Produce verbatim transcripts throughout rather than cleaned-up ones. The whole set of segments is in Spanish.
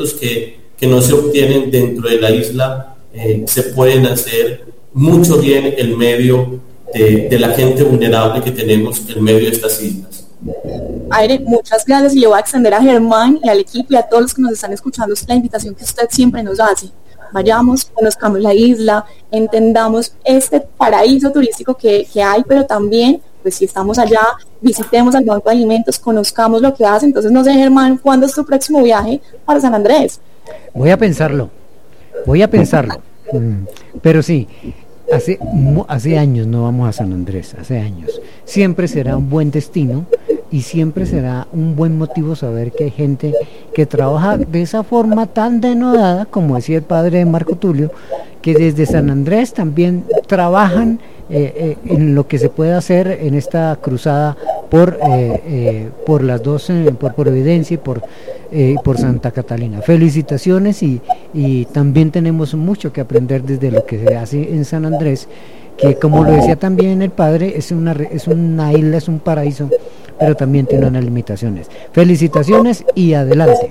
proyectos que, que no se obtienen dentro de la isla eh, se pueden hacer mucho bien en medio de, de la gente vulnerable que tenemos en medio de estas islas. Aire, muchas gracias, y le voy a extender a Germán y al equipo y a todos los que nos están escuchando la invitación que usted siempre nos hace. Vayamos, conozcamos la isla, entendamos este paraíso turístico que, que hay, pero también, pues si estamos allá, visitemos al Banco de Alimentos, conozcamos lo que hace. Entonces, no sé, Germán, ¿cuándo es tu próximo viaje para San Andrés? Voy a pensarlo, voy a pensarlo, mm, pero sí, hace, hace años no vamos a San Andrés, hace años. Siempre será un buen destino y siempre será un buen motivo saber que hay gente que trabaja de esa forma tan denodada, como decía el padre Marco Tulio, que desde San Andrés también trabajan eh, eh, en lo que se puede hacer en esta cruzada por eh, eh, por las dos, eh, por Providencia y por eh, por Santa Catalina. Felicitaciones, y, y también tenemos mucho que aprender desde lo que se hace en San Andrés, que como lo decía también el padre, es una es una isla, es un paraíso, pero también tiene unas limitaciones. Felicitaciones y adelante.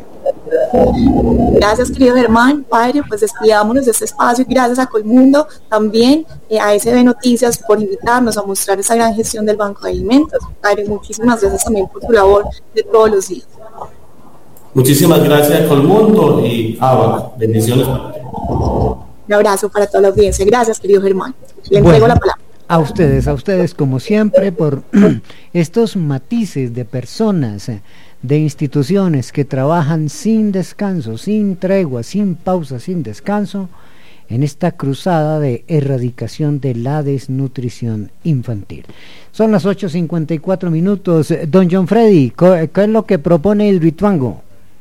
Gracias, querido Germán. Padre, pues despidámonos de este espacio, y gracias a Colmundo, también eh, a S B Noticias por invitarnos a mostrar esa gran gestión del Banco de Alimentos. Padre, muchísimas gracias también por tu labor de todos los días. Muchísimas gracias, Colmundo y Ava. Bendiciones para ti. Un abrazo para toda la audiencia. Gracias, querido Germán. Le entrego bueno, la palabra. A ustedes, a ustedes como siempre, por estos matices de personas, de instituciones que trabajan sin descanso, sin tregua, sin pausa, sin descanso, en esta cruzada de erradicación de la desnutrición infantil. Son las ocho cincuenta y cuatro minutos. Don John Freddy, ¿qué es lo que propone el Hidroituango?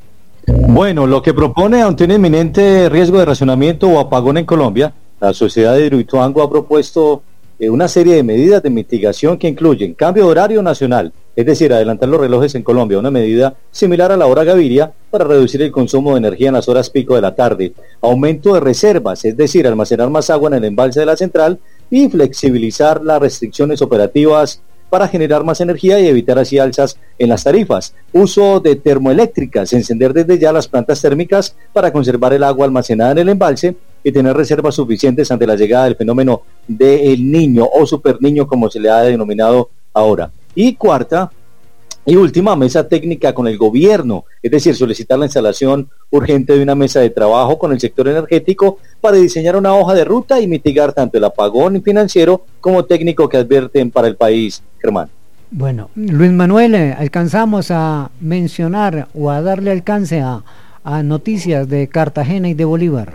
Bueno, lo que propone ante un inminente riesgo de racionamiento o apagón en Colombia, la Sociedad de Hidroituango ha propuesto eh, una serie de medidas de mitigación que incluyen cambio de horario nacional, es decir, adelantar los relojes en Colombia, una medida similar a la hora Gaviria para reducir el consumo de energía en las horas pico de la tarde, aumento de reservas, es decir, almacenar más agua en el embalse de la central, y flexibilizar las restricciones operativas para generar más energía y evitar así alzas en las tarifas. Uso de termoeléctricas, encender desde ya las plantas térmicas para conservar el agua almacenada en el embalse y tener reservas suficientes ante la llegada del fenómeno del niño o superniño, como se le ha denominado ahora. Y cuarta y última, mesa técnica con el gobierno, es decir, solicitar la instalación urgente de una mesa de trabajo con el sector energético para diseñar una hoja de ruta y mitigar tanto el apagón financiero como técnico que advierten para el país. Germán. Bueno, Luis Manuel, alcanzamos a mencionar o a darle alcance a, a noticias de Cartagena y de Bolívar.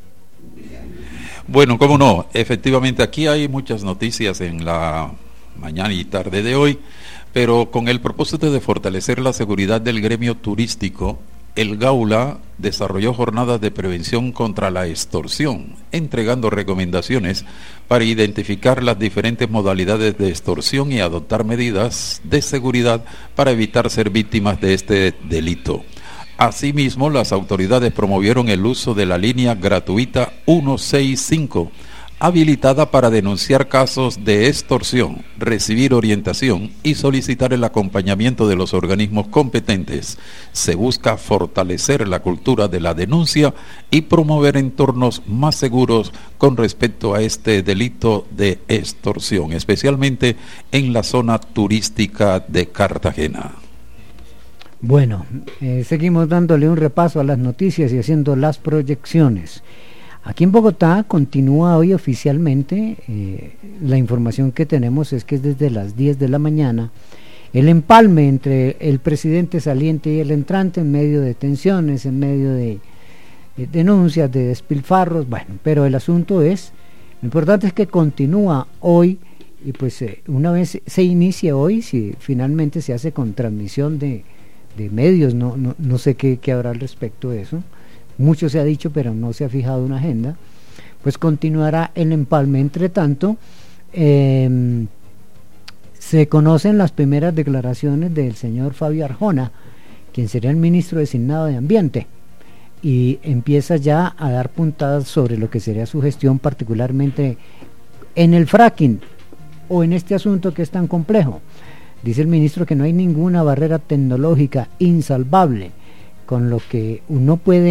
Bueno, cómo no, efectivamente aquí hay muchas noticias en la mañana y tarde de hoy, pero con el propósito de fortalecer la seguridad del gremio turístico, el Gaula desarrolló jornadas de prevención contra la extorsión, entregando recomendaciones para identificar las diferentes modalidades de extorsión y adoptar medidas de seguridad para evitar ser víctimas de este delito. Asimismo, las autoridades promovieron el uso de la línea gratuita ciento sesenta y cinco, habilitada para denunciar casos de extorsión, recibir orientación y solicitar el acompañamiento de los organismos competentes. Se busca fortalecer la cultura de la denuncia y promover entornos más seguros con respecto a este delito de extorsión, especialmente en la zona turística de Cartagena. Bueno, eh, seguimos dándole un repaso a las noticias y haciendo las proyecciones. Aquí en Bogotá continúa hoy oficialmente, eh, la información que tenemos es que es desde las diez de la mañana, el empalme entre el presidente saliente y el entrante en medio de tensiones, en medio de, de denuncias, de despilfarros, bueno, pero el asunto es, lo importante es que continúa hoy, y pues eh, una vez se inicia hoy, si finalmente se hace con transmisión de, de medios, no, no, no sé qué, qué habrá al respecto de eso. Mucho se ha dicho, pero no se ha fijado una agenda. Pues continuará el empalme. Entre tanto, eh, se conocen las primeras declaraciones del señor Fabio Arjona, quien sería el ministro designado de Ambiente, y empieza ya a dar puntadas sobre lo que sería su gestión, particularmente en el fracking o en este asunto que es tan complejo. Dice el ministro que no hay ninguna barrera tecnológica insalvable, con lo que uno puede